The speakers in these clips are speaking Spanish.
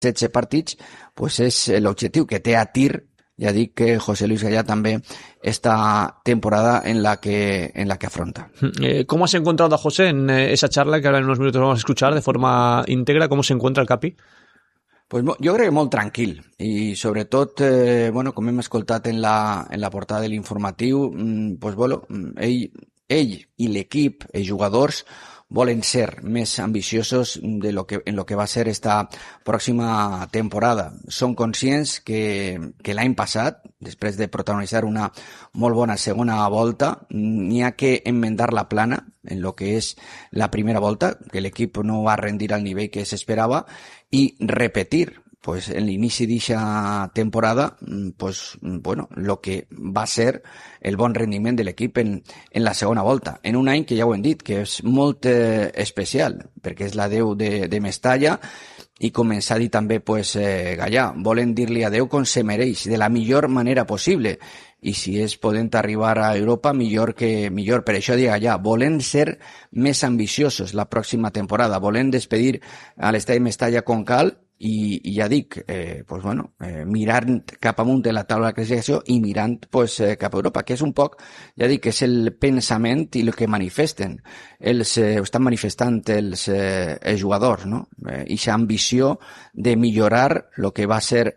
16 partits, pues és l'objectiu que té a tir. Ja dic que José Luis Gallá també esta temporada en la que afronta. ¿Cómo has encontrado a José en esa charla que ahora en unos minutos vamos a escuchar de forma íntegra? ¿Cómo se encuentra el Capi? Pues jo crec que molt tranquil i sobretot, com hem escoltat en la portada de l'informatiu, pues ell i l'equip, els jugadors, volen ser més ambiciosos en lo que va ser esta pròxima temporada. Són conscients que l'any passat, després de protagonitzar una molt bona segona volta, n'hi ha que enmendar la plana en lo que és la primera volta, que l'equip no va rendir al nivell que s'esperava, i repetir pues en l'inici d'eixa temporada lo que va ser el bon rendiment de l'equip en la segona volta, en un any que ja ho hem dit, que és molt especial, perquè és l'adeu de Mestalla, i com ens ha dit també Gallà, volen dir-li adeu com se mereix, de la millor manera possible, i si és podent arribar a Europa, millor. Per això dic Gallà, volen ser més ambiciosos la pròxima temporada, volen despedir a l'estadi Mestalla com cal, i ja dic, mirant cap amunt de la taula de classificació i mirant cap a Europa, que és un poc, ja dic, és el pensament i el que manifesten. Estan manifestant els jugadors, no? Ixa ambició de millorar el que va ser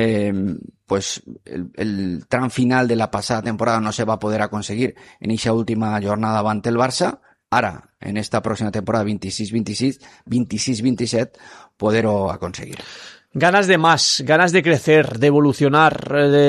el tram final de la passada temporada no se va poder aconseguir en ixa última jornada davant el Barça. Ara, en esta próxima temporada 26-27, poder-ho aconseguir. Ganas de más, ganas de crecer, de evolucionar,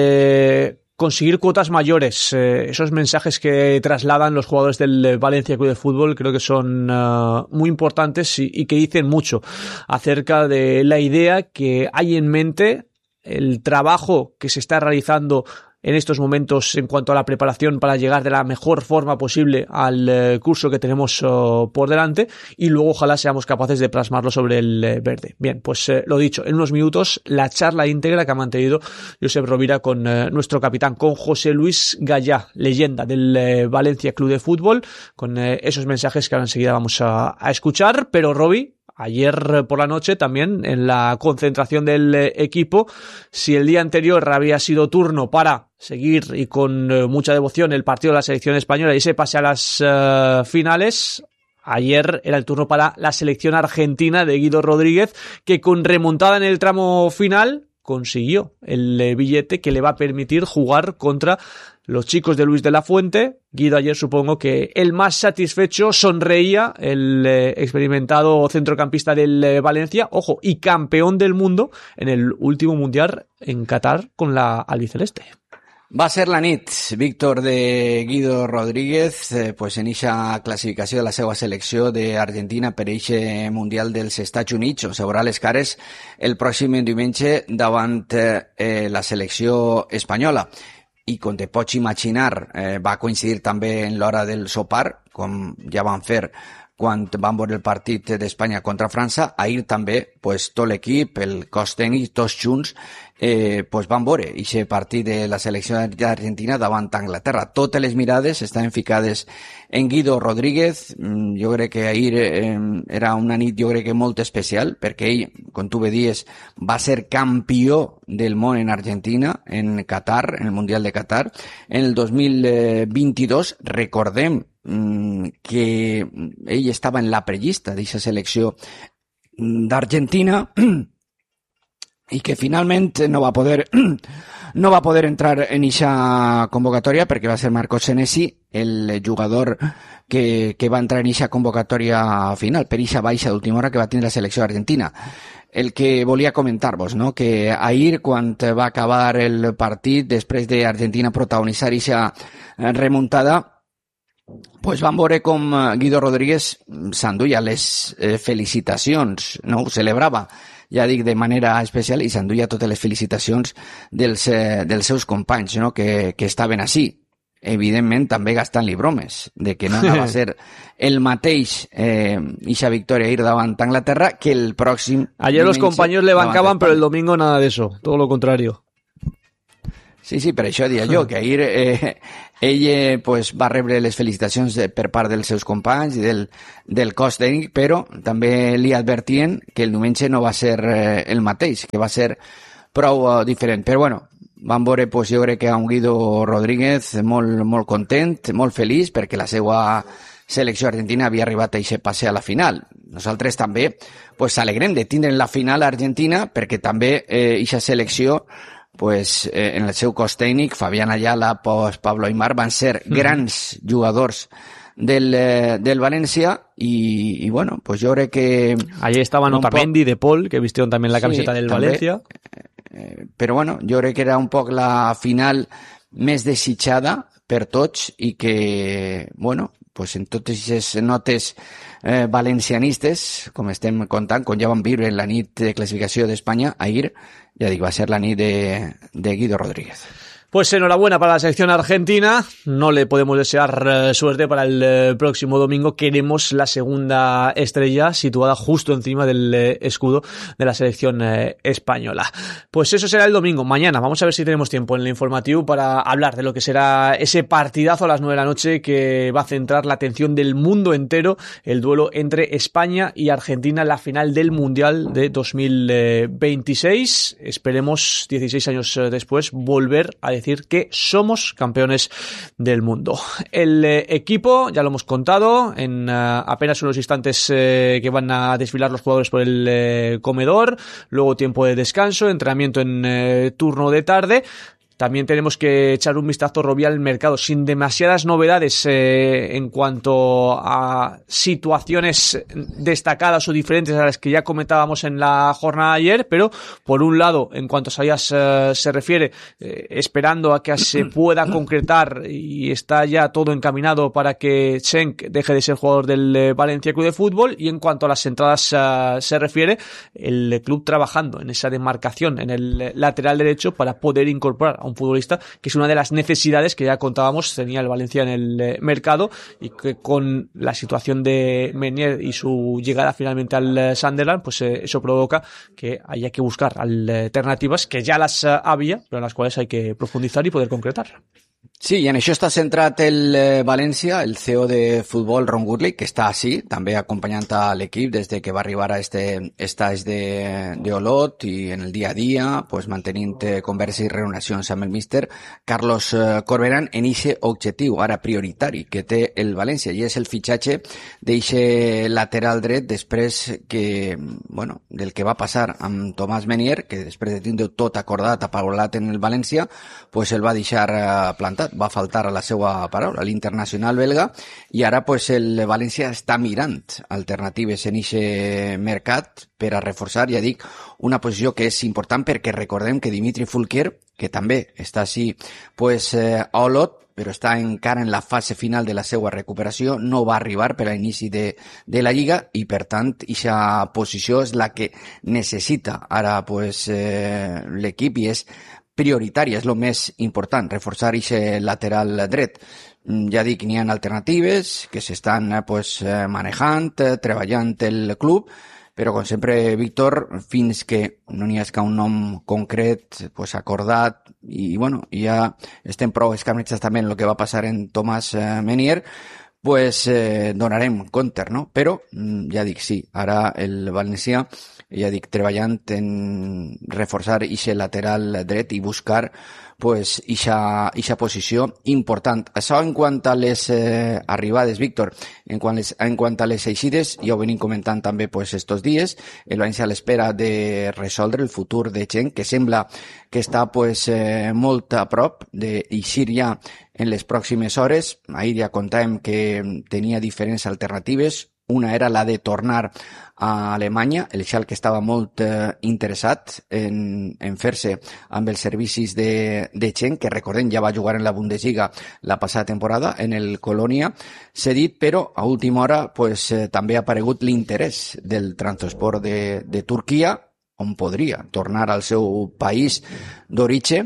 de conseguir cuotas mayores. Esos mensajes que trasladan los jugadores del Valencia Club de Fútbol creo que son muy importantes y que dicen mucho acerca de la idea que hay en mente, el trabajo que se está realizando en estos momentos en cuanto a la preparación para llegar de la mejor forma posible al curso que tenemos por delante, y luego ojalá seamos capaces de plasmarlo sobre el verde. Bien, pues lo dicho, en unos minutos la charla íntegra que ha mantenido Josep Rovira con nuestro capitán, con José Luis Gallá, leyenda del Valencia Club de Fútbol, con esos mensajes que ahora enseguida vamos a escuchar. Pero Robi, ayer por la noche también en la concentración del equipo, si el día anterior había sido turno para seguir y con mucha devoción el partido de la selección española y ese pase a las finales, ayer era el turno para la selección argentina de Guido Rodríguez, que con remontada en el tramo final consiguió el billete que le va a permitir jugar contra los chicos de Luis de la Fuente. Guido ayer, supongo que el más satisfecho, sonreía, el experimentado centrocampista del Valencia, ojo, y campeón del mundo en el último mundial en Qatar con la albiceleste. Va ser la nit, Víctor, de Guido Rodríguez, en eixa classificació de la seva selecció d'Argentina per eixe Mundial dels Estats Units, on s'haurà les cares el pròxim diumenge davant la selecció espanyola. I com te pots imaginar, va coincidir també en l'hora del sopar, com ja van fer quan van veure el partit d'Espanya contra França. Ahir també tot l'equip, el cos tècnic, tots junts, van veure aquest partit de la selecció d'Argentina davant Anglaterra. Totes les mirades estaven ficades en Guido Rodríguez. Jo crec que ahir era una nit, jo crec que molt especial, perquè ell, com tu bé dies, va ser campió del món en Argentina, en Qatar, en el Mundial de Qatar. En el 2022, recordem que ell estava en la prellista d'aquesta selecció d'Argentina i que finalment no va poder entrar en eixa convocatòria perquè va ser Marcos Senesi el jugador que va entrar en eixa convocatòria final per eixa baixa d'última hora que va tenir la selecció argentina. El que volia comentar-vos, no? Que ahir, quan va acabar el partit, després d'Argentina protagonitzar eixa remuntada, van veure com Guido Rodríguez s'enduia les felicitacions, no? Ho celebrava, ja dic, de manera especial, i s'enduia totes les felicitacions dels seus companys, no? Que estaven així. Evidentment, també gastant-li bromes, de que no anava a ser el mateix eixa victòria ahir davant Anglaterra que el pròxim... Ayer los compañeros le bancaban, pero el domingo nada de eso, todo lo contrario. Sí, per això dia jo, que ahir ell pues, va rebre les felicitacions per part dels seus companys i del cos tècnic, però també li advertien que el diumenge no va ser el mateix, que va ser prou diferent. Però bueno, vam veure, pues, jo crec que a un Guido Rodríguez molt content, molt feliç, perquè la seva selecció argentina havia arribat a aquest passe a la final. Nosaltres també pues, alegrem de tindre la final a Argentina, perquè també aquesta selecció pues, en el seu cos tècnic, Fabián Ayala, Pablo Aimar, van ser grans jugadors del Valencia y bueno, pues yo creo que... Allí estaban Otamendi, De Paul, que vistieron también la camiseta del també, Valencia. Però bueno, jo crec que era un poc la final més desitjada per tots i que, bueno, pues en totes aquestes notes valencianistes, com estem contant, com ja vam viure en la nit de classificació d'Espanya, ahir, ja dic, va ser la nit de Guido Rodríguez. Pues enhorabuena para la selección argentina, no le podemos desear suerte para el próximo domingo, queremos la segunda estrella situada justo encima del escudo de la selección española. Pues eso será el domingo, mañana vamos a ver si tenemos tiempo en el informativo para hablar de lo que será ese partidazo a las 9 de la noche que va a centrar la atención del mundo entero, el duelo entre España y Argentina, la final del Mundial de 2026, esperemos 16 años después volver a decir que somos campeones del mundo. El equipo, ya lo hemos contado, en apenas unos instantes que van a desfilar los jugadores por el comedor, luego tiempo de descanso, entrenamiento en turno de tarde. También tenemos que echar un vistazo, Robbie, al mercado, sin demasiadas novedades en cuanto a situaciones destacadas o diferentes a las que ya comentábamos en la jornada de ayer, pero por un lado, en cuanto a salidas se refiere, esperando a que se pueda concretar y está ya todo encaminado para que Cenk deje de ser jugador del Valencia Club de Fútbol, y en cuanto a las entradas se refiere, el club trabajando en esa demarcación en el lateral derecho para poder incorporar a un futbolista que es una de las necesidades que ya contábamos tenía el Valencia en el mercado, y que con la situación de Meunier y su llegada finalmente al Sunderland, pues eso provoca que haya que buscar alternativas que ya las había, pero en las cuales hay que profundizar y poder concretar. Sí, i en això està centrat el València, el CEO de futbol, Ron Goodley, que està així, també acompanyant a l'equip des de que va arribar a este estaix d'Olot, i en el dia a dia, pues, mantenint converses i reunions amb el míster Carlos Corberán en eixe objectiu, ara prioritari, que té el València, i és el fitxatge d'eixe lateral dret després que, bueno, del que va passar amb Tomàs Meunier, que després de tindre tot acordat, apaulat en el València, pues el va deixar plantat, va faltar a la seva paraula, l'internacional belga, i ara pues el València està mirant alternatives en eixe mercat per a reforçar, ja dic, una posició que és important, perquè recordem que Dimitri Fulquier, que també està així pues, a Olot, però està encara en la fase final de la seva recuperació, no va arribar per a l'inici de la Lliga, i per tant aquesta posició és la que necessita ara pues, l'equip, i és prioritària, és el més important, reforçar aquest lateral dret. Ja dic, n'hi ha alternatives que s'estan pues, manejant, treballant el club, però com sempre, Víctor, fins que no n'hi hagi un nom concret pues, acordat, i bueno, ja estem prou escarnitsats també en el que va passar en Tomàs Meunier, pues donarem compte, no? Però, ja dic, sí, ara el València, ja dic, treballant en reforçar ixe lateral dret i buscar pues ixa posició important. Això en quant a les arribades, Víctor, en quant a les eixides, ja ho venim comentant també pues estos dies, el València a l'espera de resoldre el futur de Cenk, que sembla que està pues molt a prop d'eixir ja en les pròximes hores. Ahir ja contàvem que tenia diferents alternatives. Una era la de tornar a Alemanya, el Schalke estava molt interessat en fer-se amb els servicis de Cenk, que recordem ja va jugar en la Bundesliga la passada temporada en el Colònia cedit, però a última hora pues, també ha aparegut l'interès del Trabzonspor de Turquia, on podria tornar al seu país d'origen,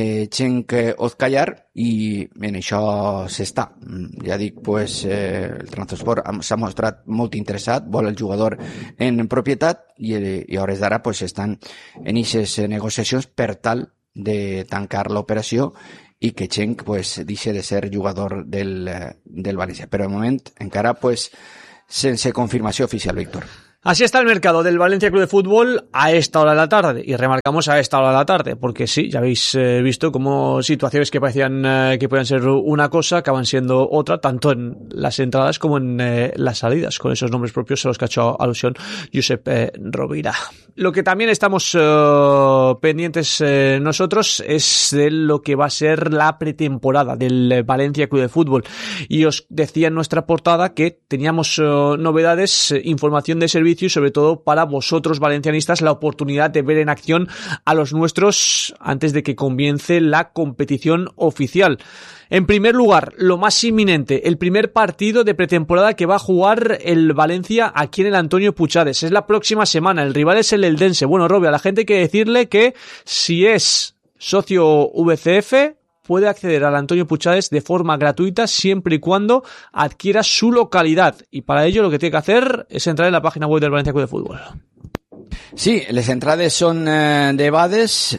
Cenk Özkayar, i en això s'està. Ja dic, pues, el Trabzonspor s'ha mostrat molt interessat, vol el jugador en propietat, i a hores d'ara pues, estan en aquestes negociacions per tal de tancar l'operació i que Cenk pues deixe de ser jugador del València. Però de moment encara pues sense confirmació oficial, Víctor. Así está el mercado del Valencia Club de Fútbol a esta hora de la tarde, y remarcamos a esta hora de la tarde, porque sí, ya habéis visto cómo situaciones que parecían que podían ser una cosa acaban siendo otra, tanto en las entradas como en las salidas, con esos nombres propios a los que ha hecho alusión Josep Rovira. Lo que también estamos pendientes nosotros es de lo que va a ser la pretemporada del Valencia Club de Fútbol, y os decía en nuestra portada que teníamos novedades, información de servicio, y sobre todo para vosotros valencianistas la oportunidad de ver en acción a los nuestros antes de que comience la competición oficial. En primer lugar, lo más inminente, el primer partido de pretemporada que va a jugar el Valencia aquí en el Antonio Puchades. Es la próxima semana, el rival es el Eldense. Bueno, Robbie, a la gente hay que decirle que si es socio VCF puede acceder al Antonio Puchades de forma gratuita siempre y cuando adquiera su localidad, y para ello lo que tiene que hacer es entrar en la página web del Valencia Club de Fútbol. Sí, les entrades són debades,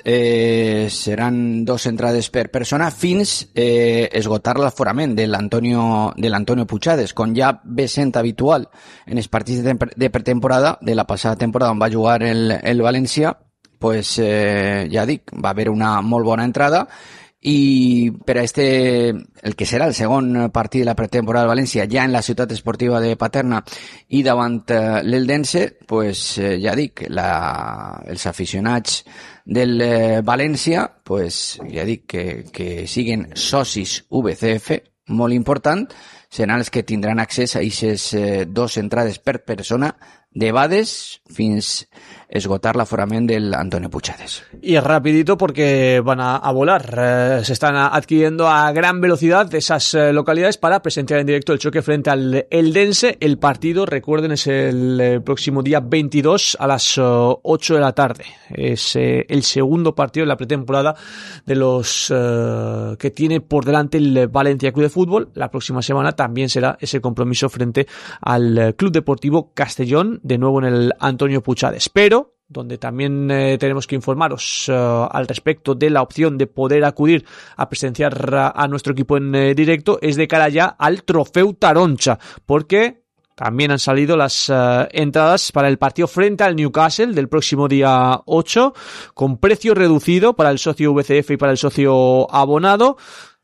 seran 2 entrades per persona fins esgotar l'aforament de l'Antonio Puchades, com ja ve sent habitual en els partits de pretemporada de la passada temporada on va jugar el València. Pues ja dic, va haver una molt bona entrada, i per a el que serà el segon partit de la pretemporada del València ja en la ciutat esportiva de Paterna i davant l'Eldense, pues ja dic, els aficionats del València, pues ja dic que siguen socis VCF, molt important, seran els que tindran accés a aquestes 2 entrades per persona debades fins esgotar l'aforament del Antonio Puchades. Y rapidito porque van a volar. Se están adquiriendo a gran velocidad esas localidades para presenciar en directo el choque frente al Eldense. El partido, recuerden, es el próximo día 22 a las 8 de la tarde. Es el segundo partido de la pretemporada de los que tiene por delante el Valencia Club de Fútbol. La próxima semana también será ese compromiso frente al Club Deportivo Castellón, de nuevo en el Antonio Puchades. Pero donde también tenemos que informaros al respecto de la opción de poder acudir a presenciar a nuestro equipo en directo, es de cara ya al Trofeu Taroncha, porque también han salido las entradas para el partido frente al Newcastle del próximo día 8, con precio reducido para el socio VCF y para el socio abonado,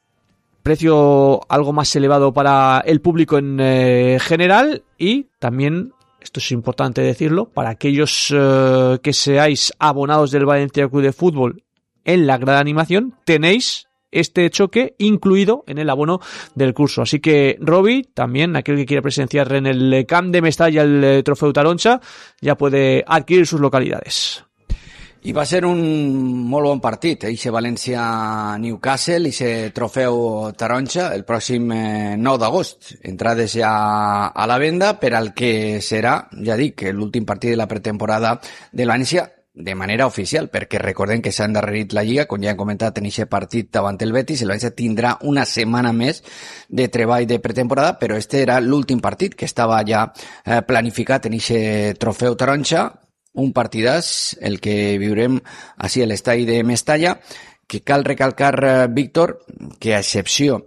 precio algo más elevado para el público en general, y también, esto es importante decirlo, para aquellos que seáis abonados del Valencia Club de Fútbol, en la grada de animación tenéis este choque incluido en el abono del curso. Así que, Robbie, también aquel que quiera presenciar en el Camp de Mestalla el Trofeu Taroncha, ya puede adquirir sus localidades. I va ser un molt bon partit, eixe València-Newcastle, eixe Trofeu Taronja, el pròxim 9 d'agost. Entrades ja a la venda per al que serà, ja dic, l'últim partit de la pretemporada de València de manera oficial, perquè recordem que s'ha endarrerit la Lliga, com ja hem comentat en aquest partit davant el Betis, el València tindrà una setmana més de treball de pretemporada, però este era l'últim partit que estava ja planificat en aquest Trofeu Taronja. Un partidàs, el que viurem així a l'estadi de Mestalla, que cal recalcar, Víctor, que a excepció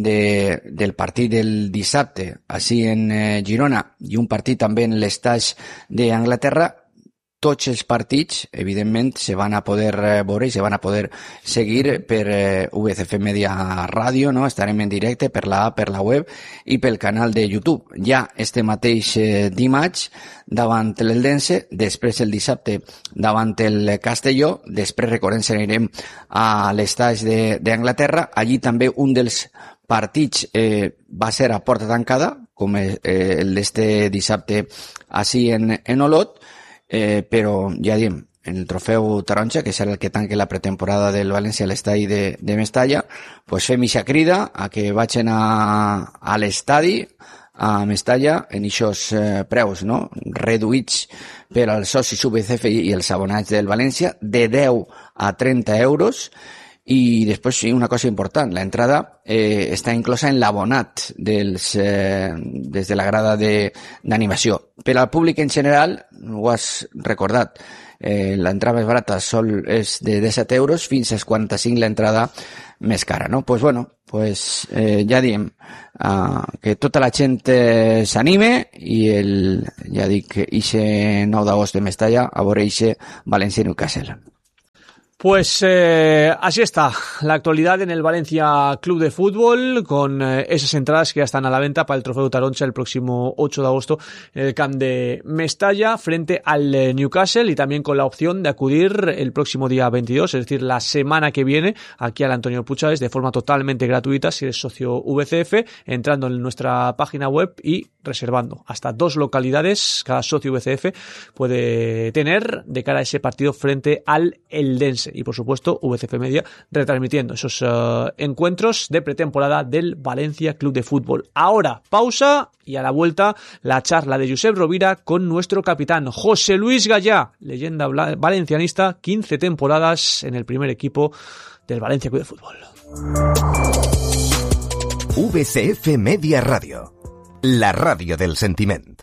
del partit del dissabte, així en Girona, i un partit també en l'estadi d'Anglaterra, tots els partits, evidentment, se van a poder veure i se van a poder seguir per VCF Media Ràdio, no? Estarem en directe per la app, per la web i pel canal de YouTube. Ja este mateix dimarts davant l'Eldense, després el dissabte davant el Castelló, després recordem que anirem a l'estadi d'Anglaterra. Allí també un dels partits va ser a porta tancada, com el d'este dissabte així en Olot, però ja diem, en el Trofeu Taronja, que serà el que tanque la pretemporada del València a l'estadi de Mestalla, pues fem ixa crida a que vagin a l'estadi a Mestalla en ixos preus, no? Reduïts per als socis VCF i els abonats del València de 10 a 30 euros. I després, sí, una cosa important, la entrada està inclosa en l'abonat des de la grada d'animació. Per al públic en general, ho has recordat, la entrada més barata és de 17 euros fins als 45 l'entrada més cara, no? Pues bueno, pues ja diem que tota la gent s'anime i ja dic que ixe 9 d'agost de Mestalla a veure ixe València-Newcastle. Pues así está la actualidad en el Valencia Club de Fútbol, con esas entradas que ya están a la venta para el Trofeo Taroncha el próximo 8 de agosto en el camp de Mestalla frente al Newcastle, y también con la opción de acudir el próximo día 22, es decir, la semana que viene, aquí al Antonio Puchades de forma totalmente gratuita si eres socio VCF, entrando en nuestra página web y reservando hasta 2 localidades cada socio VCF puede tener de cara a ese partido frente al Eldense. Y por supuesto VCF Media retransmitiendo esos encuentros de pretemporada del Valencia Club de Fútbol. Ahora pausa y a la vuelta la charla de Josep Rovira con nuestro capitán José Luis Gallá, leyenda valencianista, 15 temporadas en el primer equipo del Valencia Club de Fútbol. VCF Media Radio, la radio del sentiment.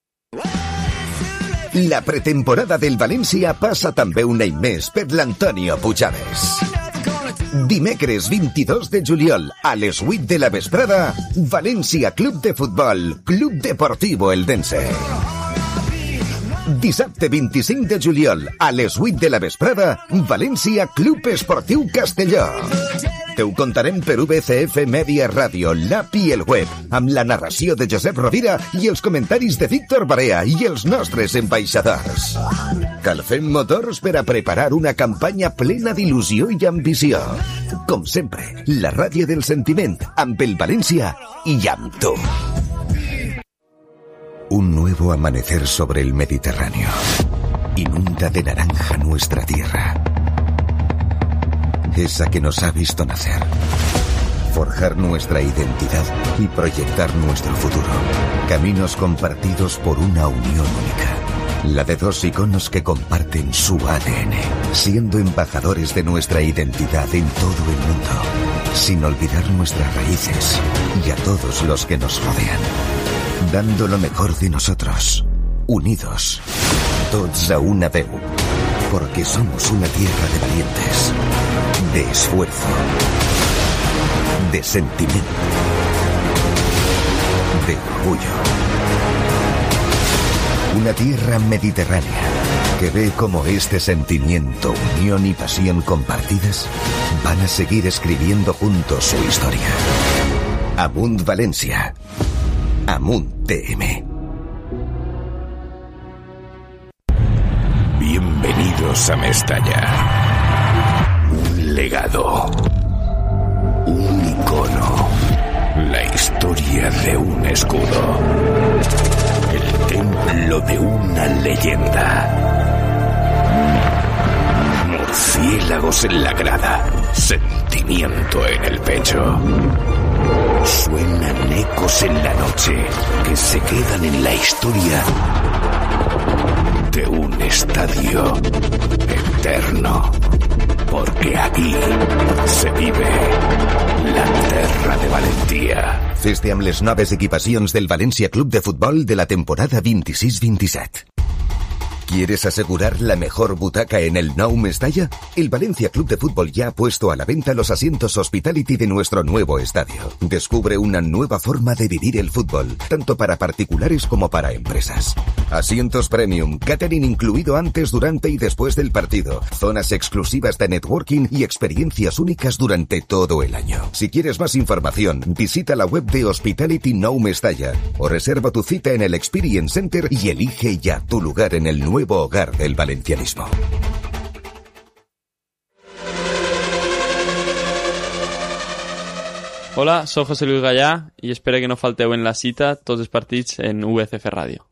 La pretemporada del València passa també un any més per l'Antonio Puigades. Dimecres 22 de juliol a les 8 de la vesprada, València Club de Futbol, Club Deportivo Eldense. Dissabte 25 de juliol a les 8 de la vesprada, València Club Esportiu Castelló. Te ho contarem per VCF Media Ràdio, l'app i el web, amb la narració de Josep Rovira i els comentaris de Víctor Barea i els nostres ambaixadors. Calfem motors per a preparar una campanya plena d'il·lusió i ambició. Com sempre, la ràdio del sentiment, amb el València i amb tu. Un nuevo amanecer sobre el Mediterráneo. Inunda de naranja nuestra tierra. Esa que nos ha visto nacer, forjar nuestra identidad y proyectar nuestro futuro. Caminos compartidos por una unión única. La de 2 iconos que comparten su ADN, siendo embajadores de nuestra identidad en todo el mundo, sin olvidar nuestras raíces y a todos los que nos rodean. Dando lo mejor de nosotros, unidos, tots a una veu, porque somos una tierra de valientes, de esfuerzo, de sentimiento, de orgullo. Una tierra mediterránea que ve como este sentimiento, unión y pasión compartidas van a seguir escribiendo juntos su historia. Amunt Valencia, Amunt TM. Bienvenidos a Mestalla. Un legado, un icono, la historia de un escudo, el templo de una leyenda. Murciélagos en la grada, sentimiento en el pecho. Suenan ecos en la noche que se quedan en la historia de un estadio eterno. Porque aquí se vive la terra de Valentia. Feste amb les noves equipacions del València Club de Futbol de la temporada 26-27. ¿Quieres asegurar la mejor butaca en el Nou Mestalla? El Valencia Club de Fútbol ya ha puesto a la venta los asientos Hospitality de nuestro nuevo estadio. Descubre una nueva forma de vivir el fútbol, tanto para particulares como para empresas. Asientos premium, catering incluido antes, durante y después del partido, zonas exclusivas de networking y experiencias únicas durante todo el año. Si quieres más información, visita la web de Hospitality Nou Mestalla o reserva tu cita en el Experience Center y elige ya tu lugar en el nuevo hogar del valencianismo. Hola, soy José Luis Gallá y espero que no falteu en la cita tots els partits en VCF Radio.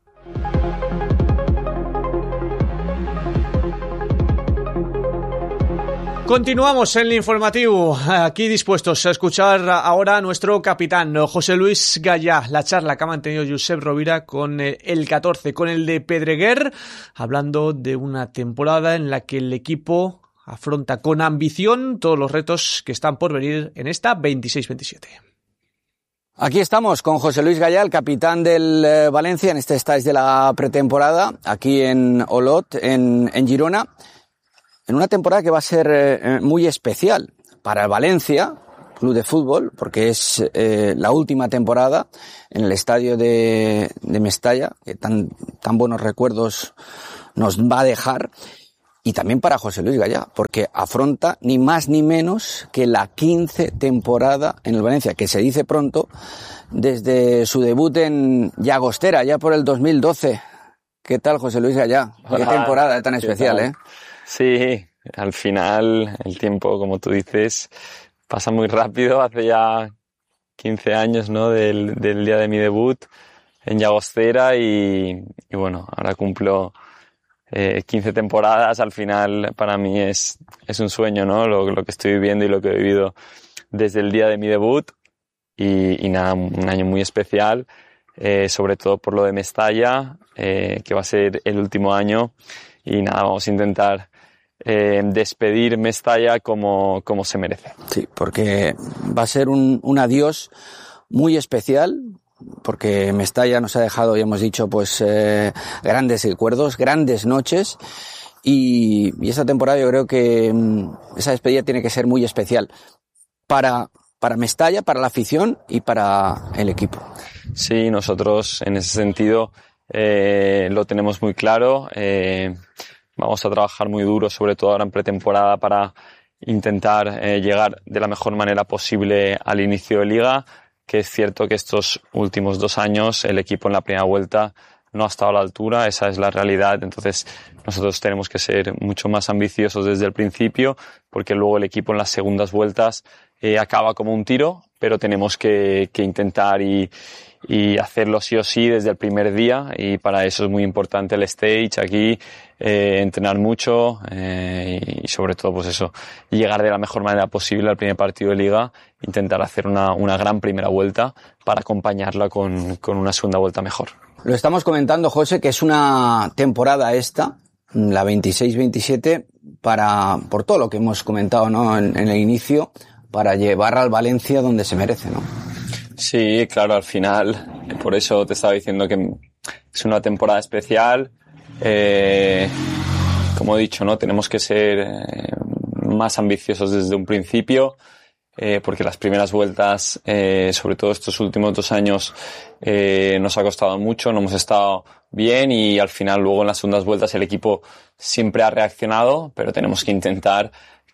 Continuamos en el informativo, aquí dispuestos a escuchar ahora a nuestro capitán José Luis Gallá, la charla que ha mantenido Josep Rovira con el 14, con el de Pedreguer, hablando de una temporada en la que el equipo afronta con ambición todos los retos que están por venir en esta 26-27. Aquí estamos con José Luis Gallá, el capitán del Valencia, en este estáis de la pretemporada, aquí en Olot, en Girona, en una temporada que va a ser muy especial para el Valencia, club de fútbol, porque es la última temporada en el estadio de Mestalla, que tan buenos recuerdos nos va a dejar. Y también para José Luis Gallá, porque afronta ni más ni menos que la 15 temporada en el Valencia, que se dice pronto, desde su debut en Llagostera, ya por el 2012. ¿Qué tal, José Luis Gallá? Qué temporada tan especial, ¿eh? Sí, al final el tiempo, como tú dices, pasa muy rápido. Hace ya 15 años, ¿no?, del día de mi debut en Llagostera y bueno, ahora cumplo 15 temporadas. Al final para mí es un sueño, ¿no? Lo que estoy viviendo y lo que he vivido desde el día de mi debut y nada, un año muy especial, sobre todo por lo de Mestalla, que va a ser el último año y nada, vamos a intentar despedir Mestalla como se merece. Sí, porque va a ser un adiós muy especial, porque Mestalla nos ha dejado, ya hemos dicho, pues grandes recuerdos, grandes noches, y esta temporada yo creo que esa despedida tiene que ser muy especial para Mestalla, para la afición y para el equipo. Sí, nosotros en ese sentido lo tenemos muy claro. Vamos a trabajar muy duro, sobre todo ahora en pretemporada, para intentar llegar de la mejor manera posible al inicio de Liga, que es cierto que estos últimos 2 años el equipo en la primera vuelta no ha estado a la altura, esa es la realidad. Entonces nosotros tenemos que ser mucho más ambiciosos desde el principio, porque luego el equipo en las segundas vueltas acaba como un tiro, pero tenemos que intentar y hacerlo sí o sí desde el primer día, y para eso es muy importante el stage aquí, entrenar mucho y sobre todo pues eso, llegar de la mejor manera posible al primer partido de Liga, intentar hacer una gran primera vuelta para acompañarla con una segunda vuelta mejor. Lo estamos comentando, José, que es una temporada esta, la 26-27, por todo lo que hemos comentado, ¿no?, en el inicio, para llevar al Valencia donde se merece, ¿no? Sí, claro, al final, por eso te estaba diciendo que es una temporada especial. Como he dicho, ¿no?, tenemos que ser más ambiciosos desde un principio, porque las primeras vueltas, sobre todo estos últimos 2 años, nos ha costado mucho, no hemos estado bien, y al final luego en las segundas vueltas el equipo siempre ha reaccionado, pero tenemos que intentar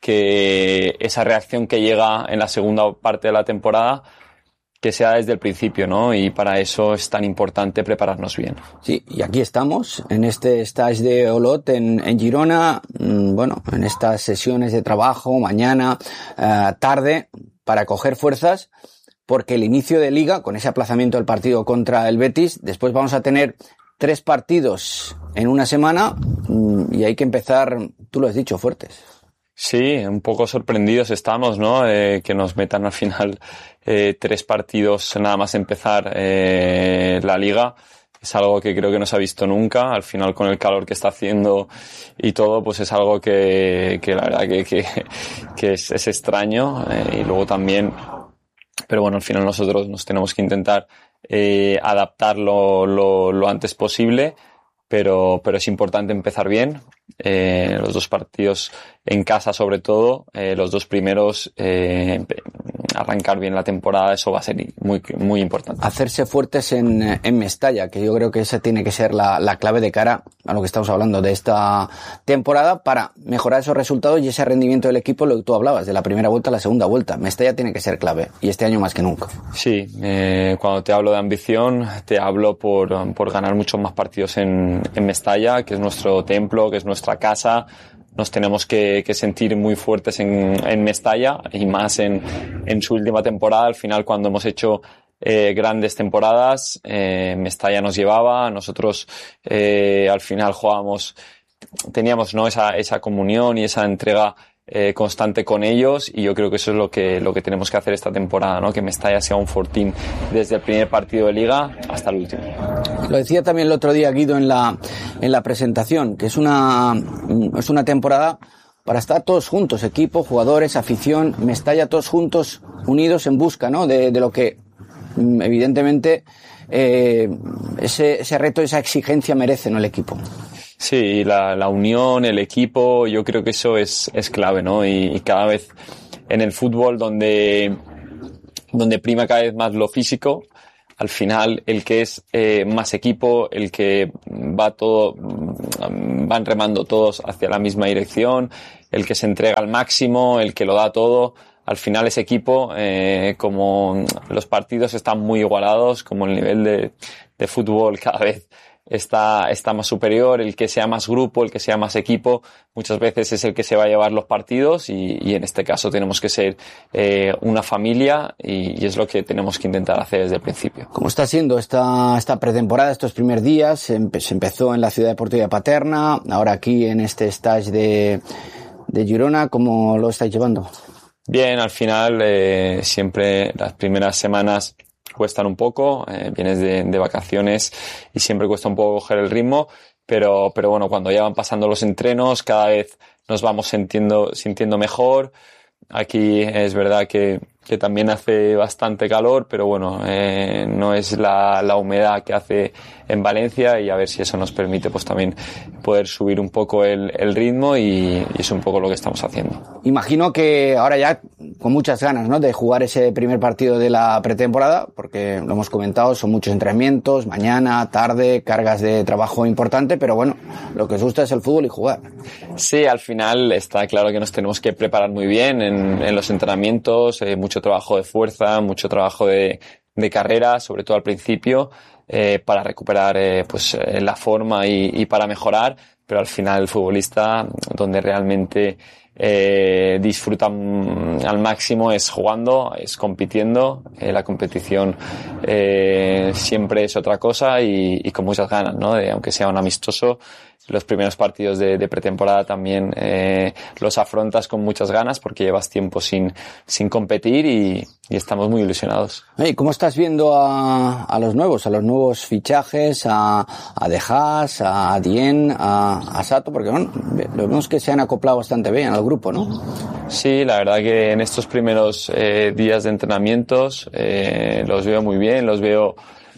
que esa reacción que llega en la segunda parte de la temporada que sea desde el principio, ¿no? Y para eso es tan importante prepararnos bien. Sí, y aquí estamos, en este stage de Olot, en Girona, bueno, en estas sesiones de trabajo, mañana, tarde, para coger fuerzas, porque el inicio de Liga, con ese aplazamiento del partido contra el Betis, después vamos a tener 3 partidos en una semana, y hay que empezar, tú lo has dicho, fuertes. Sí, un poco sorprendidos estamos, ¿no? Que nos metan al final 3 partidos nada más empezar la Liga. Es algo que creo que no se ha visto nunca. Al final, con el calor que está haciendo y todo, pues es algo que la verdad que es extraño. Y luego también, pero bueno, al final nosotros nos tenemos que intentar adaptarlo lo antes posible. Pero es importante empezar bien, los 2 partidos en casa sobre todo, los 2 primeros, arrancar bien la temporada, eso va a ser muy, muy importante. Hacerse fuertes en Mestalla, que yo creo que esa tiene que ser la clave de cara a lo que estamos hablando de esta temporada, para mejorar esos resultados y ese rendimiento del equipo, lo que tú hablabas, de la primera vuelta a la segunda vuelta. Mestalla tiene que ser clave, y este año más que nunca. Sí, cuando te hablo de ambición, te hablo por ganar muchos más partidos en Mestalla, que es nuestro templo, que es nuestra casa. Nos tenemos que sentir muy fuertes en Mestalla, y más en su última temporada. Al final, cuando hemos hecho grandes temporadas, Mestalla nos llevaba, nosotros al final teníamos, ¿no?, esa comunión y esa entrega constante con ellos, y yo creo que eso es lo que tenemos que hacer esta temporada, ¿no? Que Mestalla sea un fortín desde el primer partido de Liga hasta el último. Lo decía también el otro día Guido en la presentación, que es una temporada para estar todos juntos, equipo, jugadores, afición, Mestalla, todos juntos, unidos en busca, ¿no?, de lo que evidentemente ese reto, esa exigencia merece, ¿no?, el equipo. Sí, la unión, el equipo, yo creo que eso es clave, ¿no? Y cada vez en el fútbol donde prima cada vez más lo físico, al final el que es más equipo, el que van remando todos hacia la misma dirección, el que se entrega al máximo, el que lo da todo, al final ese equipo, como los partidos están muy igualados, como el nivel de fútbol cada vez está más superior, el que sea más grupo, el que sea más equipo, muchas veces es el que se va a llevar los partidos y en este caso tenemos que ser una familia y es lo que tenemos que intentar hacer desde el principio. ¿Cómo está siendo esta pretemporada, estos primeros días? Se empezó en la ciudad deportiva de Paterna, ahora aquí en este stage de Girona, ¿cómo lo estáis llevando? Bien, al final siempre las primeras semanas cuestan un poco, vienes de vacaciones y siempre cuesta un poco coger el ritmo, pero bueno, cuando ya van pasando los entrenos cada vez nos vamos sintiendo mejor. Aquí es verdad que también hace bastante calor, pero bueno, no es la humedad que hace en Valencia y a ver si eso nos permite pues también poder subir un poco el ritmo y es un poco lo que estamos haciendo. Imagino que ahora ya con muchas ganas, ¿no?, de jugar ese primer partido de la pretemporada, porque lo hemos comentado, son muchos entrenamientos, mañana, tarde, cargas de trabajo importante, pero bueno, lo que os gusta es el fútbol y jugar. Sí, al final está claro que nos tenemos que preparar muy bien en los entrenamientos, mucho trabajo de fuerza, mucho trabajo de carrera, sobre todo al principio, para recuperar la forma y para mejorar, pero al final el futbolista donde realmente disfruta al máximo es jugando, es compitiendo, la competición siempre es otra cosa y con muchas ganas, ¿no?, aunque sea un amistoso. Los primeros partidos de pretemporada también los afrontas con muchas ganas porque llevas tiempo sin competir y estamos muy ilusionados. ¿Y cómo estás viendo a los nuevos fichajes, a De Haas, a Dien, a Sato? Porque bueno, vemos que se han acoplado bastante bien al grupo, ¿no? Sí, la verdad que en estos primeros días de entrenamientos los veo muy bien, los veo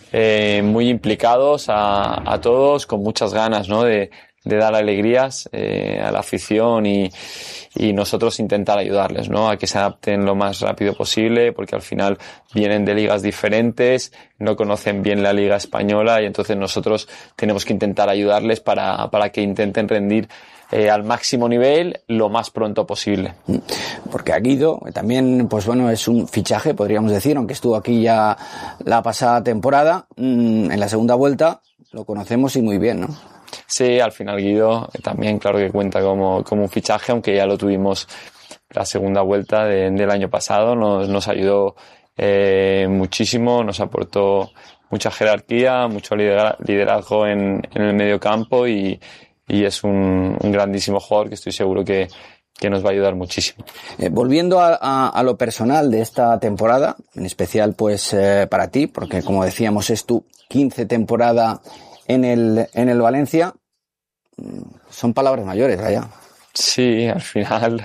muy implicados a todos, con muchas ganas, ¿no?, de dar alegrías a la afición y nosotros intentar ayudarles, ¿no?, a que se adapten lo más rápido posible, porque al final vienen de ligas diferentes, no conocen bien la liga española y entonces nosotros tenemos que intentar ayudarles para que intenten rendir al máximo nivel lo más pronto posible. Porque a Guido también, pues bueno, es un fichaje, podríamos decir, aunque estuvo aquí ya la pasada temporada, en la segunda vuelta lo conocemos y muy bien, ¿no? Sí, al final Guido también claro que cuenta como un fichaje, aunque ya lo tuvimos la segunda vuelta del año pasado, nos ayudó muchísimo, nos aportó mucha jerarquía, mucho liderazgo en el medio campo y es un grandísimo jugador que estoy seguro que nos va a ayudar muchísimo. Volviendo a lo personal de esta temporada, en especial pues para ti, porque como decíamos es tu 15 temporada en el Valencia, son palabras mayores allá. Sí, al final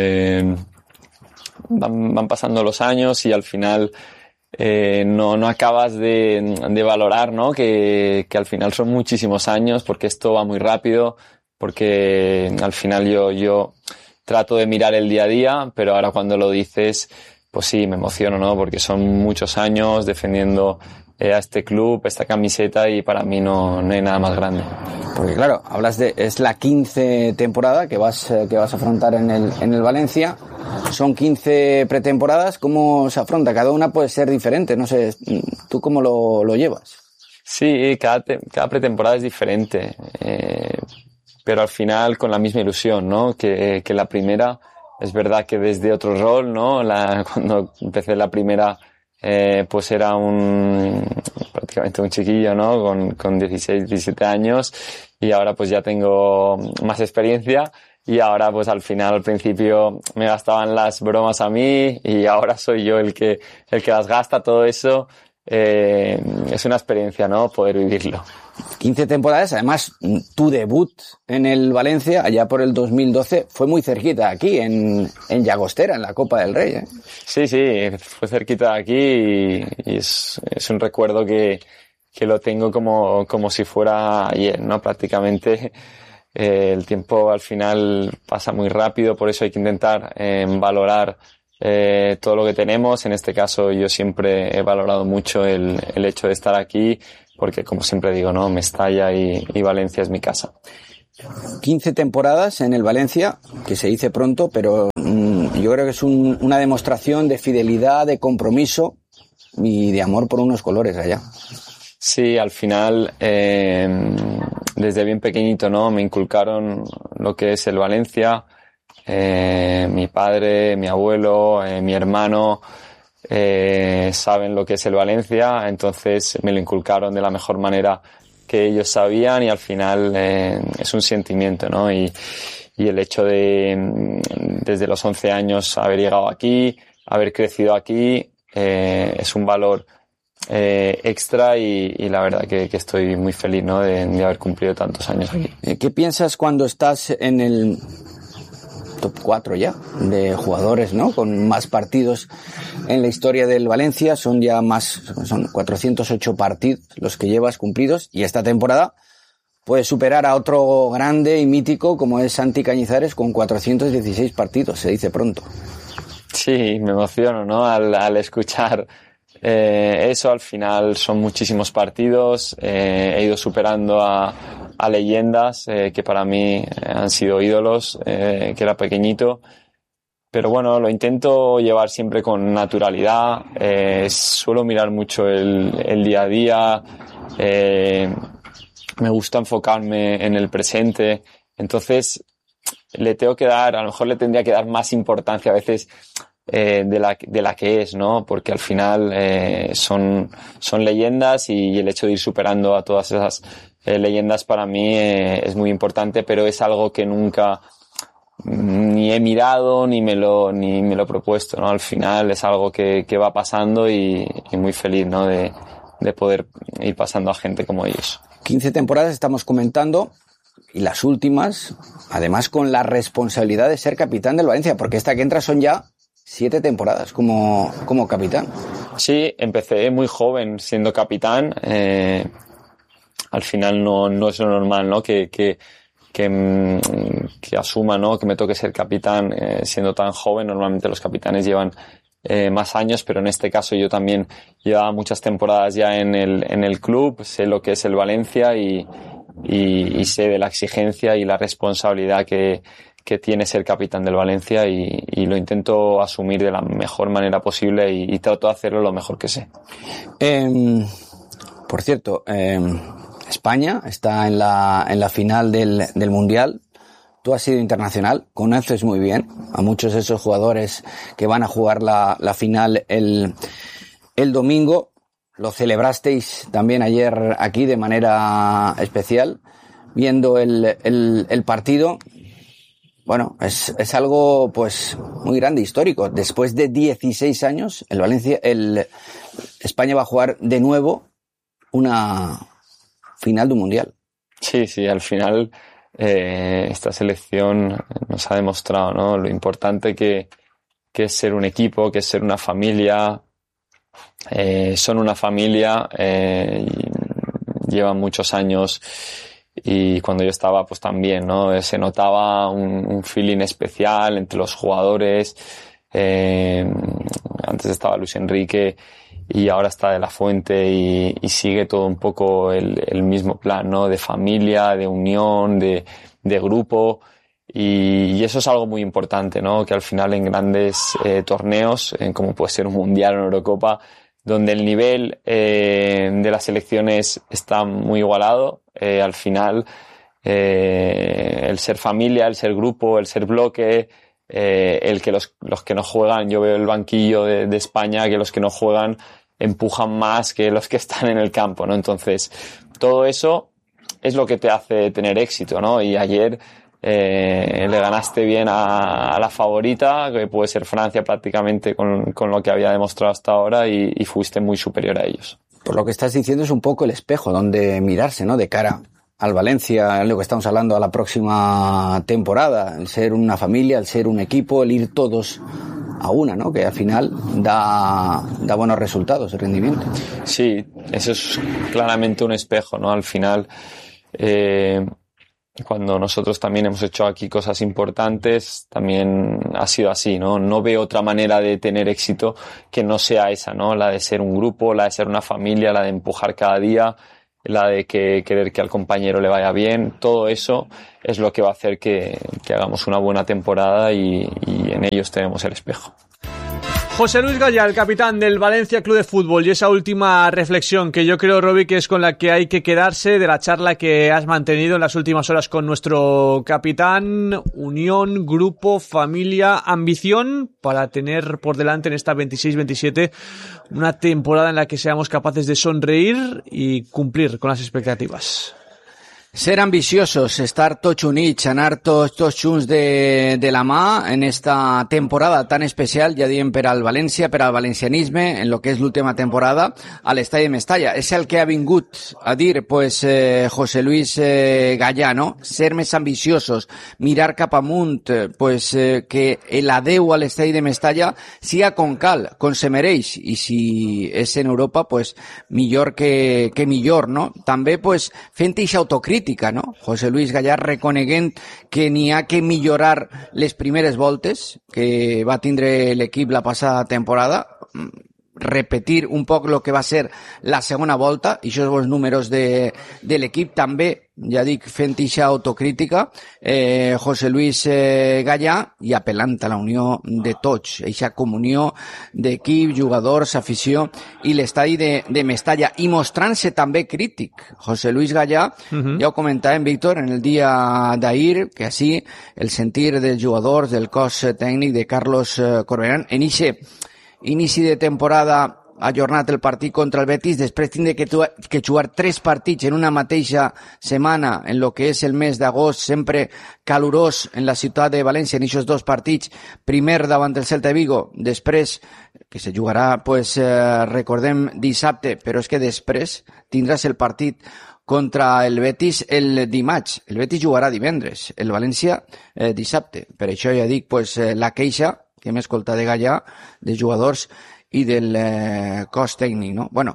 van pasando los años y al final no acabas de valorar, ¿no?, que al final son muchísimos años, porque esto va muy rápido, porque al final yo trato de mirar el día a día, pero ahora cuando lo dices, pues sí, me emociono, ¿no?, porque son muchos años defendiendo a este club, esta camiseta, y para mí no hay nada más grande. Porque claro, es la 15 temporada que vas a afrontar en el Valencia. Son 15 pretemporadas. ¿Cómo se afronta? Cada una puede ser diferente. No sé, ¿tú cómo lo llevas? Sí, cada pretemporada es diferente. Pero al final con la misma ilusión, ¿no? Que la primera, es verdad que desde otro rol, ¿no? Cuando empecé la primera, pues era prácticamente un chiquillo, ¿no? Con 16, 17 años, y ahora pues ya tengo más experiencia y ahora pues al principio me gastaban las bromas a mí y ahora soy yo el que las gasta, todo eso. Es una experiencia, ¿no?, poder vivirlo. 15 temporadas, además tu debut en el Valencia allá por el 2012 fue muy cerquita aquí, en Llagostera, en la Copa del Rey, ¿eh? Sí, fue cerquita de aquí y es un recuerdo que lo tengo como si fuera ayer, ¿no? Prácticamente el tiempo al final pasa muy rápido, por eso hay que intentar valorar todo lo que tenemos. En este caso yo siempre he valorado mucho el hecho de estar aquí, porque como siempre digo, ¿no? Mestalla y Valencia es mi casa. 15 temporadas en el Valencia, que se dice pronto, pero yo creo que es una demostración de fidelidad, de compromiso y de amor por unos colores allá. Sí, al final, desde bien pequeñito, ¿no? Me inculcaron lo que es el Valencia, mi padre, mi abuelo, mi hermano, saben lo que es el Valencia, entonces me lo inculcaron de la mejor manera que ellos sabían y al final es un sentimiento, ¿no? Y el hecho de desde los 11 años haber llegado aquí, haber crecido aquí, es un valor extra y la verdad que estoy muy feliz, ¿no? de haber cumplido tantos años aquí. ¿Qué piensas cuando estás en el top 4 ya de jugadores, ¿no? Con más partidos en la historia del Valencia? Son 408 partidos los que llevas cumplidos y esta temporada puedes superar a otro grande y mítico como es Santi Cañizares con 416 partidos, se dice pronto. Sí, me emociono, ¿no? Al escuchar eso. Al final son muchísimos partidos, he ido superando a leyendas que para mí han sido ídolos, que era pequeñito, pero bueno, lo intento llevar siempre con naturalidad, suelo mirar mucho el día a día, me gusta enfocarme en el presente, entonces le tengo que dar, a lo mejor le tendría que dar más importancia a veces de la que es, ¿no? Porque al final son leyendas y el hecho de ir superando a todas esas leyendas para mí es muy importante, pero es algo que nunca ni he mirado ni me lo he propuesto, ¿no? Al final es algo que va pasando y muy feliz, ¿no? De poder ir pasando a gente como ellos. 15 temporadas estamos comentando y las últimas, además con la responsabilidad de ser capitán del Valencia, porque esta que entra son ya 7 temporadas como capitán. Sí, empecé muy joven siendo capitán. Al final no es lo normal, ¿no? Que asuma, ¿no? Que me toque ser capitán siendo tan joven. Normalmente los capitanes llevan más años, pero en este caso yo también llevaba muchas temporadas ya en el club, sé lo que es el Valencia y sé de la exigencia y la responsabilidad que tiene ser capitán del Valencia y lo intento asumir de la mejor manera posible y trato de hacerlo lo mejor que sé. Por cierto, España está en la final del Mundial. Tú has sido internacional, conoces muy bien a muchos de esos jugadores que van a jugar la final el domingo. Lo celebrasteis también ayer aquí de manera especial, viendo el partido. Bueno, es algo pues muy grande, histórico. Después de 16 años, España va a jugar de nuevo una final de un mundial. Sí, al final esta selección nos ha demostrado, ¿no? Lo importante que es ser un equipo, que es ser una familia. Son una familia, llevan muchos años. Y cuando yo estaba, pues también, ¿no? Se notaba un feeling especial entre los jugadores. Antes estaba Luis Enrique y ahora está De La Fuente y sigue todo un poco el mismo plan, ¿no? De familia, de unión, de grupo. Y eso es algo muy importante, ¿no? Que al final en grandes torneos, como puede ser un Mundial o una Eurocopa, donde el nivel de las selecciones está muy igualado, al final el ser familia, el ser grupo, el ser bloque, el que los que no juegan, yo veo el banquillo de España, que los que no juegan empujan más que los que están en el campo, ¿no? Entonces, todo eso es lo que te hace tener éxito, ¿no? Y ayer le ganaste bien a la favorita, que puede ser Francia prácticamente con lo que había demostrado hasta ahora y fuiste muy superior a ellos. Por lo que estás diciendo es un poco el espejo donde mirarse, ¿no? De cara al Valencia, lo que estamos hablando a la próxima temporada, el ser una familia, el ser un equipo, el ir todos a una, ¿no? Que al final da buenos resultados, el rendimiento. Sí, eso es claramente un espejo, ¿no? Al final, cuando nosotros también hemos hecho aquí cosas importantes, también ha sido así, ¿no? No veo otra manera de tener éxito que no sea esa, ¿no? La de ser un grupo, la de ser una familia, la de empujar cada día, la de querer que al compañero le vaya bien. Todo eso es lo que va a hacer que hagamos una buena temporada y en ellos tenemos el espejo. José Luis Gaya, el capitán del Valencia Club de Fútbol, y esa última reflexión que yo creo, Roby, que es con la que hay que quedarse de la charla que has mantenido en las últimas horas con nuestro capitán: unión, grupo, familia, ambición para tener por delante en esta 26-27 una temporada en la que seamos capaces de sonreír y cumplir con las expectativas. Ser ambiciosos, estar tots units, anar tots junts de la mà en esta temporada tan especial, ja diem, per al València, per al valencianisme, en lo que és l'última temporada a l'estadi de Mestalla. És el que ha vingut a dir José Luis Gaya, no? Ser més ambiciosos, mirar cap amunt, que l'adeu a l'estadi de Mestalla siga com cal, com se mereix, i si és en Europa, millor que millor, no? També fent eixa autocrítica, no? José Luis Gaya reconeguent que n'hi ha que millorar les primeres voltes que va tindre l'equip la passada temporada, repetir un poc el que va ser la segona volta, i això són els números de l'equip. També, ja dic, fent eixa autocrítica, José Luis Gaya, i apel·lant a la unió de tots, eixa comunió d'equip, jugadors, afició i l'estadi de Mestalla, i mostrant-se també crític. José Luis Gaya, ja ho comentàvem, Víctor, en el dia d'ahir, que així el sentir dels jugadors, del cos tècnic de Carlos Corberán, en eixe inici de temporada ha ajornat el partit contra el Betis, després tindre que jugar 3 partits en una mateixa setmana, en lo que és el mes d'agost, sempre calorós en la ciutat de València, en aquests 2 partits, primer davant del Celta de Vigo, després, que se jugarà, recordem, dissabte, però és que després tindràs el partit contra el Betis el dimarts. El Betis jugarà divendres, el València dissabte. Per això ja dic, la queixa que hem escoltat de Gaya, de jugadors i del cos tècnic, no? Bueno,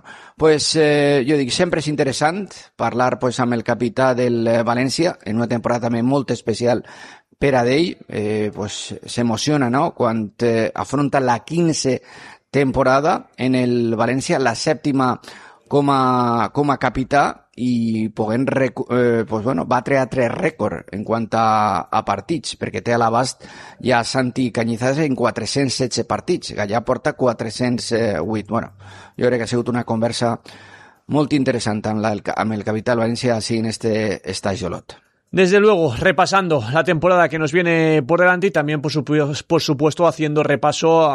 jo dic, sempre és interessant parlar amb el capità del València, en una temporada també molt especial per a ell, s'emociona, no?, quan afronta la 15 temporada en el València, la 7ª com a capità, i podent batre altre rècord en quant a partits, perquè té a l'abast ja Santi Cañizares en 416 partits, Gaya porta 408. Bueno, jo crec que ha sigut una conversa molt interessant amb el capità del València així en este Estajolot. Desde luego, repasando la temporada que nos viene por delante y también, por supuesto, haciendo repaso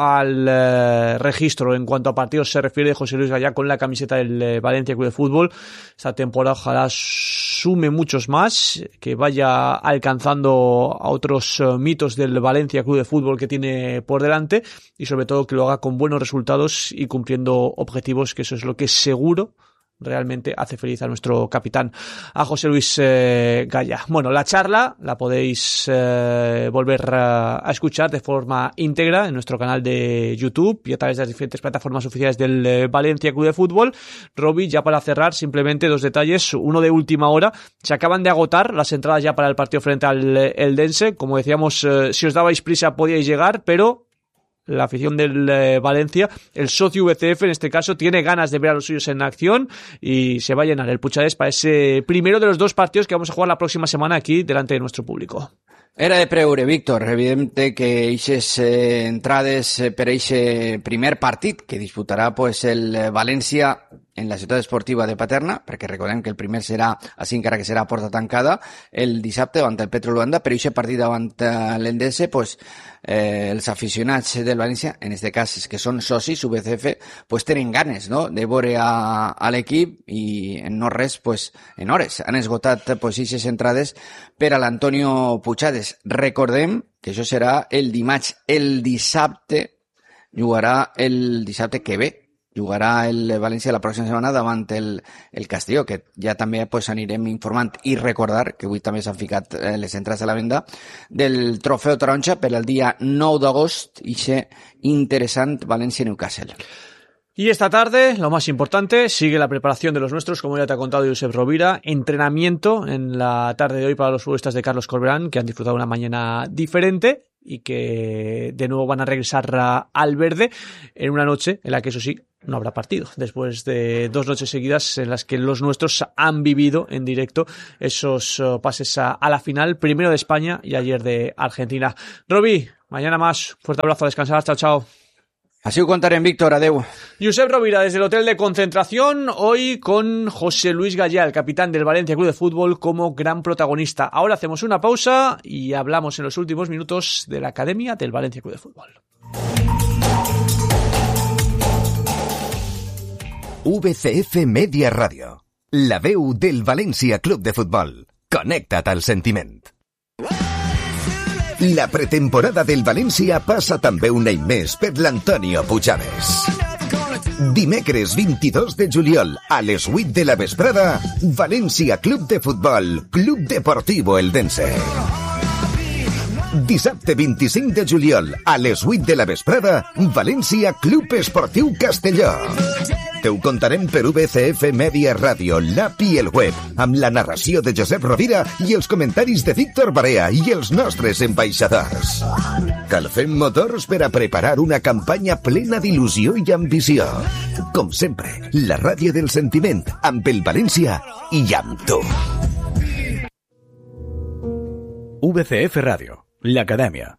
al registro en cuanto a partidos se refiere de José Luis Gaya con la camiseta del Valencia Club de Fútbol. Esta temporada ojalá sume muchos más, que vaya alcanzando a otros mitos del Valencia Club de Fútbol que tiene por delante, y sobre todo que lo haga con buenos resultados y cumpliendo objetivos, que eso es lo que seguro realmente hace feliz a nuestro capitán, a José Luis Gaya. Bueno, la charla la podéis volver a escuchar de forma íntegra en nuestro canal de YouTube y a través de las diferentes plataformas oficiales del Valencia Club de Fútbol. Roby, ya para cerrar, simplemente 2 detalles. Uno de última hora. Se acaban de agotar las entradas ya para el partido frente al Eldense. Como decíamos, si os dabais prisa podíais llegar, pero la afición del Valencia, el socio VCF en este caso, tiene ganas de ver a los suyos en acción y se va a llenar el Puigdemont para ese primero de los 2 partidos que vamos a jugar la próxima semana aquí delante de nuestro público. Era de preure, Víctor. Evidente que eixes entrades per eixe primer partit que disputarà el València en la ciutat esportiva de Paterna, perquè recordem que el primer serà, així encara que serà a porta tancada, el dissabte davant el Petro Luanda, però eixe partit davant l'Endese, els aficionats del València, en este cas que són socis, UVCF, tenen ganes, no?, de veure a l'equip, i en no res, en hores han esgotat eixes entrades per a l'Antonio Puigdemont. Recordem que això serà el dimarts. El dissabte jugarà el dissabte que ve jugarà el València la pròxima setmana davant el Castelló, que ja també pues, anirem informant, i recordar que avui també s'han ficat les entrades a la venda del Trofeu Taronja per al dia 9 d'agost, i ser interessant València-Newcastle. Y esta tarde, lo más importante, sigue la preparación de los nuestros, como ya te ha contado Josep Rovira, entrenamiento en la tarde de hoy para los futbolistas de Carlos Corberán, que han disfrutado una mañana diferente y que de nuevo van a regresar al verde en una noche en la que, eso sí, no habrá partido, después de 2 noches seguidas en las que los nuestros han vivido en directo esos pases a la final, primero de España y ayer de Argentina. Robi, mañana más, fuerte abrazo, a descansar, chao, chao. Así ho contarem, Víctor, adeu. Josep Rovira desde el hotel de concentración, hoy con José Luis Gallá, el capitán del Valencia Club de Fútbol, como gran protagonista. Ahora hacemos una pausa y hablamos en los últimos minutos de la academia del Valencia Club de Fútbol. VCF Media Radio, la veu del València Club de Futbol. Connecta't al sentiment. La pretemporada del València passa també un any més per l'Antonio Puigades. Dimecres 22 de juliol a les 8 de la vesprada, València Club de Futbol, Club Deportivo Eldense. Dissabte 25 de juliol a les 8 de la vesprada, València Club Esportiu Castelló. Te ho contarem per VCF Media Radio, l'app i el web, amb la narració de Josep Rovira i els comentaris de Víctor Barea i els nostres ambaixadors. Calfem motors per a preparar una campanya plena d'il·lusió i ambició. Com sempre, la ràdio del sentiment, amb el València i amb tu. VCF Radio, l'Acadèmia.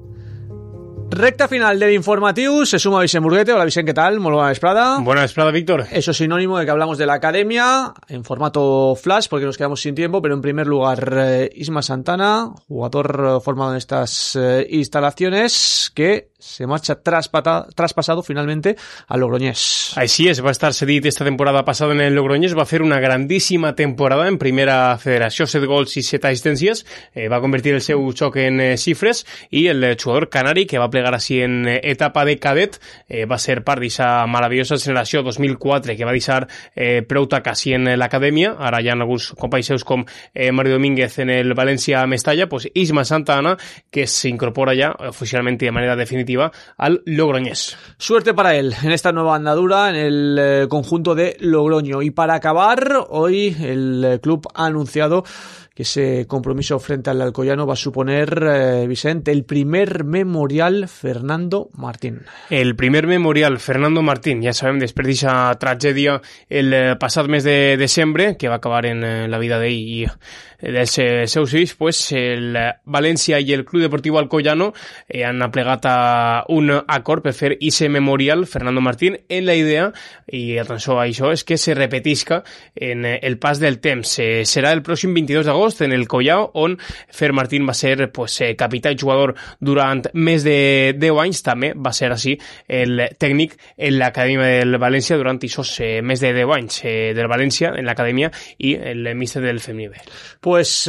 Recta final del informatiu, se suma Vicent Burguete. Hola Vicent, ¿qué tal? Muy buena vesprada. Buena vesprada, Víctor. Eso es sinónimo de que hablamos de la academia en formato flash porque nos quedamos sin tiempo, pero en primer lugar Isma Santana, jugador formado en estas instalaciones, que se marcha traspasado finalmente al Logroñés. Así es, va a estar cedit esta temporada pasada en el Logroñés, va a hacer una grandíssima temporada en primera federació, 7 gols i 7 assistències, va convertir el seu xoc en xifres, i el jugador canari, que va plegar així en etapa de cadet, va ser part d'aquesta meravellosa generació 2004 que va deixar prou quasi en l'acadèmia. Ara hi ha alguns companys seus com Mario Domínguez en el València Mestalla, pues Isma Santana, que s'incorpora ja oficialmente de manera definitiva al Logroñés. Suerte para él en esta nueva andadura en el conjunto de Logroño. Y para acabar, hoy el club ha anunciado que ese compromiso frente al Alcoyano va a suponer, Vicente, el primer memorial Fernando Martín. El primer memorial Fernando Martín, ja sabem, després d'aquesta tragèdia el passat mes de desembre, que va acabar en la vida d'ell i dels seus fills, pues el València i el Club Deportiu Alcoyano han plegat a un acord per fer ese memorial Fernando Martín, en la idea, i atenció a això, és que se repetisca en el pas del temps. Serà el pròxim 22 d'agost en el Collao, on Fer Martín va ser capità i jugador durant més de 10 anys. També va ser així el tècnic en l'acadèmia del València durant aquests més de 10 anys del València en l'acadèmia i el míster del femení. Pues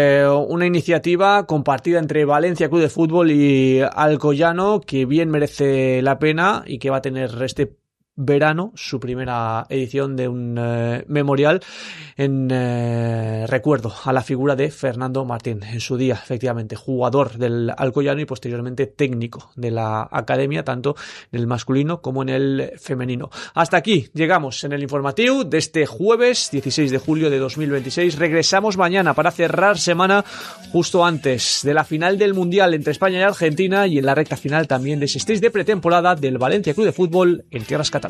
una iniciativa compartida entre Valencia Club de Fútbol y Alcoyano que bien merece la pena y que va a tener este verano su primera edición de un memorial en recuerdo a la figura de Fernando Martín, en su día efectivamente jugador del Alcoyano y posteriormente técnico de la academia, tanto en el masculino como en el femenino. Hasta aquí llegamos en el informatiu de este jueves 16 de julio de 2026. Regresamos mañana para cerrar semana justo antes de la final del Mundial entre España y Argentina, y en la recta final también de ese stage de pretemporada del Valencia Club de Fútbol en tierras catalanas.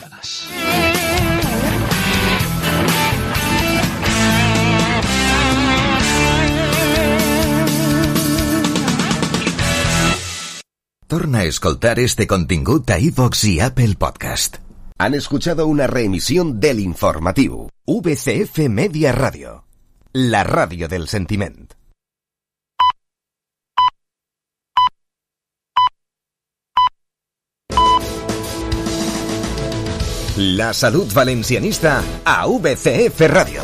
Torna a escoltar este contingut a iVoox y Apple Podcast. Han escuchado una reemisión del informativo VCF Media Radio, la radio del sentiment. La salud valencianista a VCF Radio.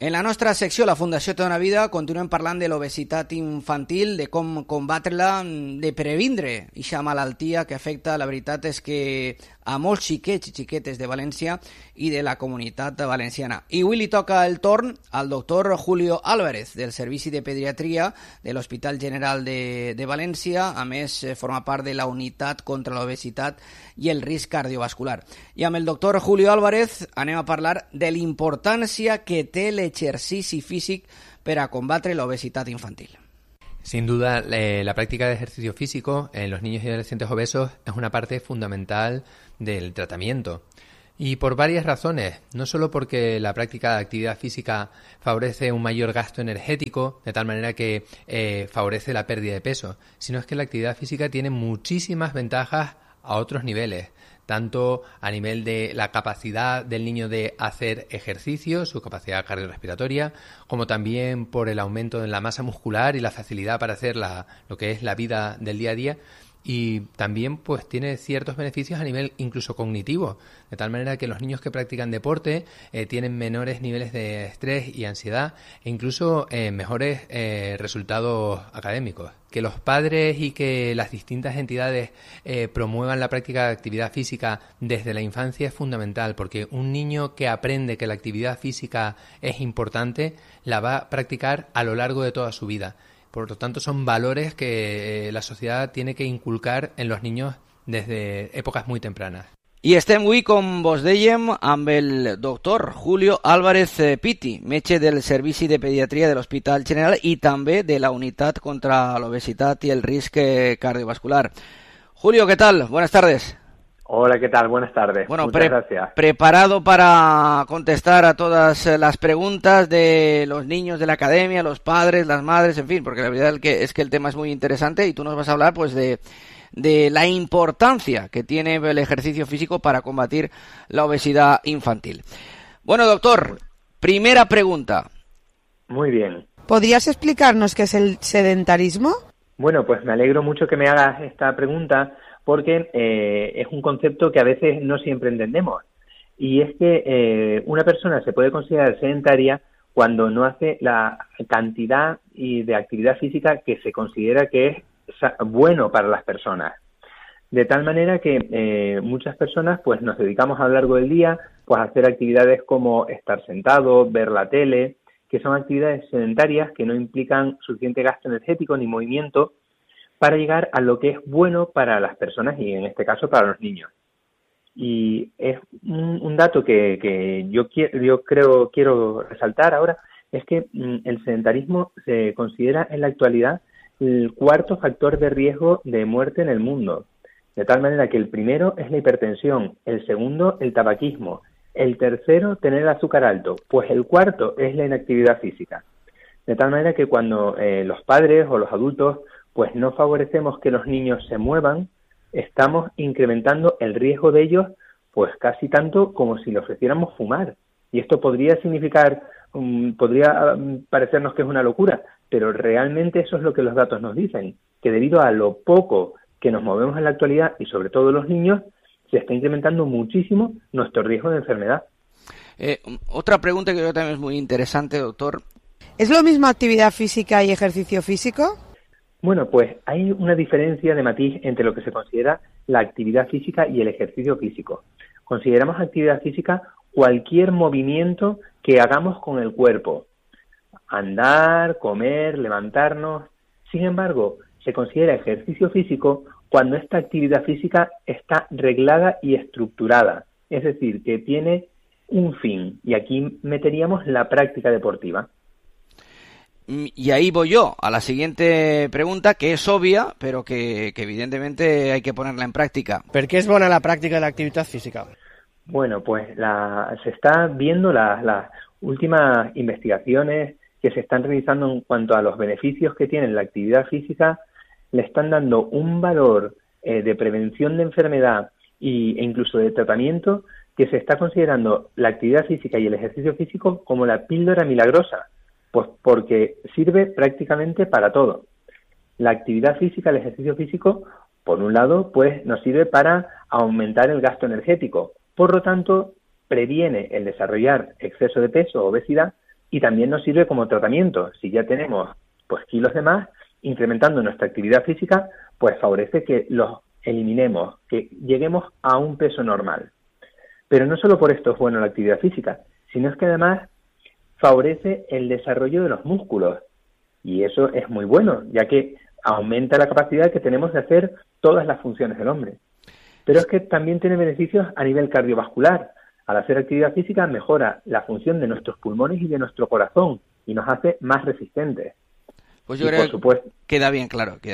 En la nostra secció, la Fundació Té una Vida, continuem parlant de l'obesitat infantil, de com combatre-la, de previndre aquesta malaltia que afecta, la veritat és que a molts xiquets i xiquetes de València i de la comunitat valenciana. I avui li toca el torn al doctor Julio Álvarez, del Servici de Pediatria de l'Hospital General de València. A més, forma part de la Unitat contra l'Obesitat i el Risc Cardiovascular. I amb el doctor Julio Álvarez anem a parlar de la importància que té l'exercici físic per a combatre l'obesitat infantil. Sin duda, la práctica de ejercicio físico en los niños y adolescentes obesos es una parte fundamental del tratamiento. Y por varias razones, no solo porque la práctica de actividad física favorece un mayor gasto energético, de tal manera que favorece la pérdida de peso, sino es que la actividad física tiene muchísimas ventajas a otros niveles, tanto a nivel de la capacidad del niño de hacer ejercicio, su capacidad cardiorrespiratoria, como también por el aumento de la masa muscular y la facilidad para hacer lo que es la vida del día a día. Y también pues tiene ciertos beneficios a nivel incluso cognitivo, de tal manera que los niños que practican deporte tienen menores niveles de estrés y ansiedad e incluso mejores resultados académicos. Que los padres y que las distintas entidades promuevan la práctica de actividad física desde la infancia es fundamental, porque un niño que aprende que la actividad física es importante la va a practicar a lo largo de toda su vida. Por lo tanto, son valores que la sociedad tiene que inculcar en los niños desde épocas muy tempranas. I estem avui, com vos dèiem, amb el doctor Julio Álvarez Piti, metge del Servici de Pediatria de l'Hospital General i també de la Unitat contra l'Obesitat i el Risc Cardiovascular. Julio, ¿qué tal? Buenas tardes. Hola, ¿qué tal? Buenas tardes. Bueno, muchas gracias. Preparado para contestar a todas las preguntas de los niños de la academia, los padres, las madres, en fin, porque la verdad es que el tema es muy interesante y tú nos vas a hablar pues de la importancia que tiene el ejercicio físico para combatir la obesidad infantil. Bueno, doctor, primera pregunta. Muy bien. ¿Podrías explicarnos qué es el sedentarismo? Bueno, pues me alegro mucho que me hagas esta pregunta, porque es un concepto que a veces no siempre entendemos. Y es que una persona se puede considerar sedentaria cuando no hace la cantidad de actividad física que se considera que es bueno para las personas. De tal manera que muchas personas pues nos dedicamos a lo largo del día pues a hacer actividades como estar sentado, ver la tele, que son actividades sedentarias que no implican suficiente gasto energético ni movimiento para llegar a lo que es bueno para las personas y en este caso para los niños. Y es un dato que yo quiero resaltar ahora, es que el sedentarismo se considera en la actualidad el cuarto factor de riesgo de muerte en el mundo. De tal manera que el primero es la hipertensión, el segundo el tabaquismo, el tercero tener el azúcar alto, pues el cuarto es la inactividad física. De tal manera que cuando los padres o los adultos pues no favorecemos que los niños se muevan, estamos incrementando el riesgo de ellos pues casi tanto como si le ofreciéramos fumar. Y esto podría significar, podría parecernos que es una locura, pero realmente eso es lo que los datos nos dicen, que debido a lo poco que nos movemos en la actualidad y sobre todo los niños, se está incrementando muchísimo nuestro riesgo de enfermedad. Otra pregunta que yo creo también es muy interesante, doctor. ¿Es lo mismo actividad física y ejercicio físico? Bueno, pues hay una diferencia de matiz entre lo que se considera la actividad física y el ejercicio físico. Consideramos actividad física cualquier movimiento que hagamos con el cuerpo. Andar, comer, levantarnos. Sin embargo, se considera ejercicio físico cuando esta actividad física está reglada y estructurada. Es decir, que tiene un fin. Y aquí meteríamos la práctica deportiva. Y ahí voy yo a la siguiente pregunta, que es obvia, pero que evidentemente hay que ponerla en práctica. ¿Per qué es buena la práctica de la actividad física? Bueno, pues se está viendo las últimas investigaciones que se están realizando en cuanto a los beneficios que tiene la actividad física, le están dando un valor de prevención de enfermedad e incluso de tratamiento, que se está considerando la actividad física y el ejercicio físico como la píldora milagrosa. Pues porque sirve prácticamente para todo. La actividad física, el ejercicio físico, por un lado, pues nos sirve para aumentar el gasto energético. Por lo tanto, previene el desarrollar exceso de peso o obesidad, y también nos sirve como tratamiento. Si ya tenemos pues kilos de más, incrementando nuestra actividad física, pues favorece que los eliminemos, que lleguemos a un peso normal. Pero no solo por esto es bueno la actividad física, sino es que además favorece el desarrollo de los músculos. Y eso es muy bueno, ya que aumenta la capacidad que tenemos de hacer todas las funciones del hombre. Pero es que también tiene beneficios a nivel cardiovascular. Al hacer actividad física mejora la función de nuestros pulmones y de nuestro corazón y nos hace más resistentes. Pues yo creo que queda bien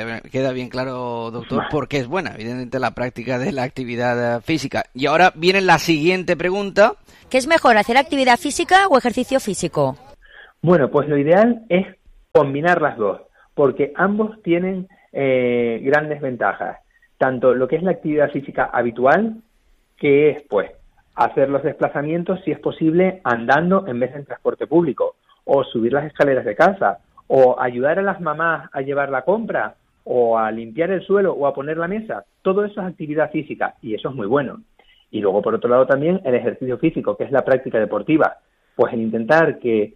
claro, doctor, porque es buena, evidentemente, la práctica de la actividad física. Y ahora viene la siguiente pregunta. ¿Qué es mejor, hacer actividad física o ejercicio físico? Bueno, pues lo ideal es combinar las dos, porque ambos tienen grandes ventajas. Tanto lo que es la actividad física habitual, que es pues hacer los desplazamientos, si es posible, andando en vez de en transporte público, o subir las escaleras de casa, o ayudar a las mamás a llevar la compra, o a limpiar el suelo, o a poner la mesa. Todo eso es actividad física, y eso es muy bueno. Y luego, por otro lado, también el ejercicio físico, que es la práctica deportiva. Pues el intentar que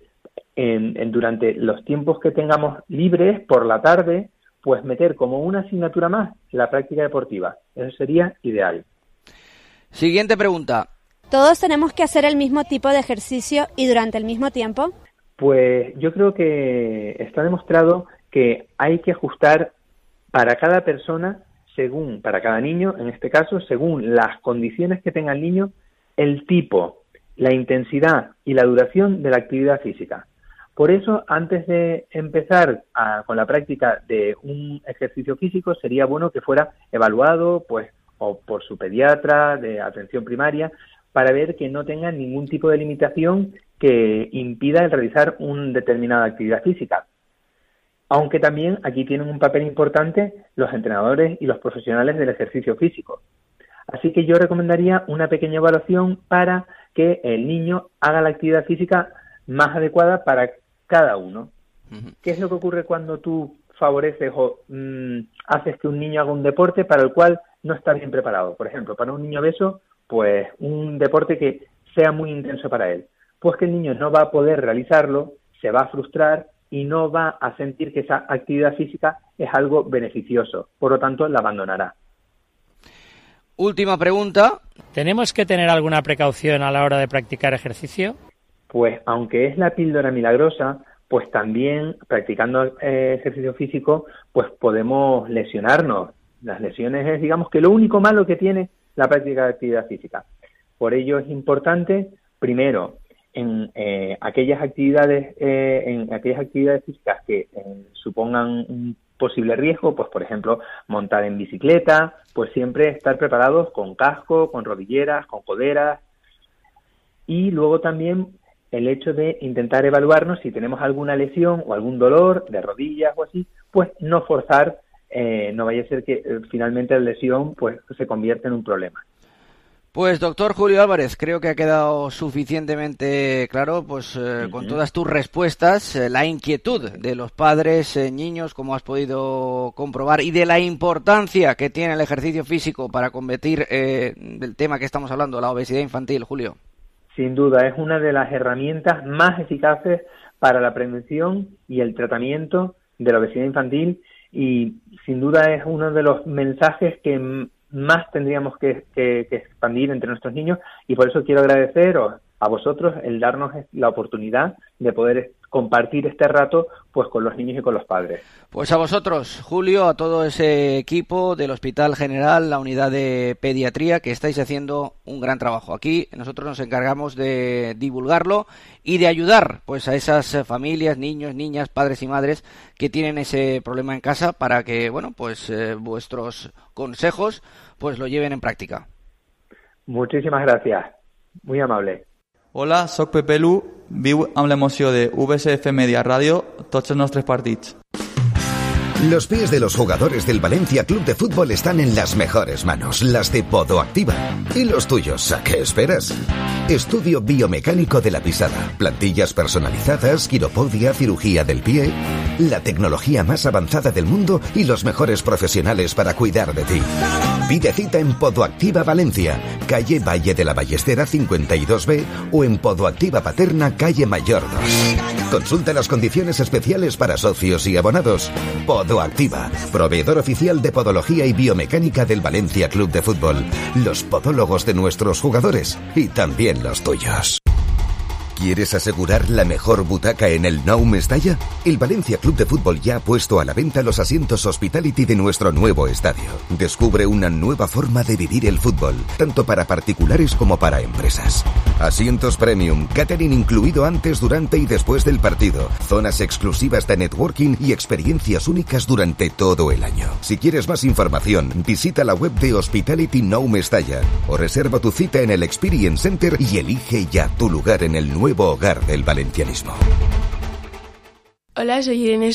durante los tiempos que tengamos libres, por la tarde, pues meter como una asignatura más la práctica deportiva. Eso sería ideal. Siguiente pregunta. ¿Todos tenemos que hacer el mismo tipo de ejercicio y durante el mismo tiempo? Pues yo creo que está demostrado que hay que ajustar para cada persona, para cada niño, en este caso, según las condiciones que tenga el niño, el tipo, la intensidad y la duración de la actividad física. Por eso, antes de empezar con la práctica de un ejercicio físico, sería bueno que fuera evaluado pues o por su pediatra de atención primaria, para ver que no tengan ningún tipo de limitación que impida el realizar una determinada actividad física. Aunque también aquí tienen un papel importante los entrenadores y los profesionales del ejercicio físico. Así que yo recomendaría una pequeña evaluación para que el niño haga la actividad física más adecuada para cada uno. ¿Qué es lo que ocurre cuando tú favoreces o haces que un niño haga un deporte para el cual no está bien preparado? Por ejemplo, para un niño obeso, pues un deporte que sea muy intenso para él. Pues que el niño no va a poder realizarlo, se va a frustrar y no va a sentir que esa actividad física es algo beneficioso. Por lo tanto, la abandonará. Última pregunta. ¿Tenemos que tener alguna precaución a la hora de practicar ejercicio? Pues aunque es la píldora milagrosa, pues también practicando ejercicio físico, pues podemos lesionarnos. Las lesiones es, digamos, que lo único malo que tiene la práctica de actividad física. Por ello es importante, primero, en aquellas actividades físicas que supongan un posible riesgo, pues por ejemplo, montar en bicicleta, pues siempre estar preparados con casco, con rodilleras, con coderas. Y luego también el hecho de intentar evaluarnos si tenemos alguna lesión o algún dolor de rodillas o así, pues no forzar, no vaya a ser que finalmente la lesión pues se convierta en un problema. Pues doctor Julio Álvarez, creo que ha quedado suficientemente claro, pues con todas tus respuestas, la inquietud de los padres, niños, como has podido comprobar, y de la importancia que tiene el ejercicio físico para combatir el tema que estamos hablando, la obesidad infantil, Julio. Sin duda, es una de las herramientas más eficaces para la prevención y el tratamiento de la obesidad infantil, y sin duda es uno de los mensajes que más tendríamos que expandir entre nuestros niños, y por eso quiero agradeceros a vosotros el darnos la oportunidad de poder compartir este rato pues con los niños y con los padres. Pues a vosotros, Julio, a todo ese equipo del Hospital General, la unidad de pediatría, que estáis haciendo un gran trabajo. Aquí nosotros nos encargamos de divulgarlo y de ayudar pues a esas familias, niños, niñas, padres y madres que tienen ese problema en casa, para que bueno pues vuestros consejos pues lo lleven en práctica. Muchísimas gracias, muy amable. Hola, soc Pepe Lu, viu amb l'emoció de VSF Media Radio tots els nostres partits. Los pies de los jugadores del Valencia Club de Fútbol están en las mejores manos, las de Podoactiva. ¿Y los tuyos? ¿A qué esperas? Estudio biomecánico de la pisada, plantillas personalizadas, quiropodia, cirugía del pie, la tecnología más avanzada del mundo y los mejores profesionales para cuidar de ti. Pide cita en Podoactiva Valencia, calle Valle de la Ballestera 52B o en Podoactiva Paterna, calle Mayor 2. Consulta las condiciones especiales para socios y abonados. Podoactiva, proveedor oficial de podología y biomecánica del Valencia Club de Fútbol. Los podólogos de nuestros jugadores y también los tuyos. ¿Quieres asegurar la mejor butaca en el Nou Mestalla? El Valencia Club de Fútbol ya ha puesto a la venta los asientos Hospitality de nuestro nuevo estadio. Descubre una nueva forma de vivir el fútbol, tanto para particulares como para empresas. Asientos premium, catering incluido antes, durante y después del partido, zonas exclusivas de networking y experiencias únicas durante todo el año. Si quieres más información, visita la web de Hospitality Nou Mestalla o reserva tu cita en el Experience Center y elige ya tu lugar en el nuevo hogar del valencianismo. Hola, soy Irene